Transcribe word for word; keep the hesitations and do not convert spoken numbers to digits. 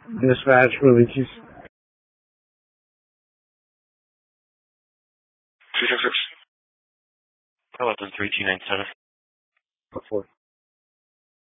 Dispatch releases. two six six. eleven three two nine seven. Four.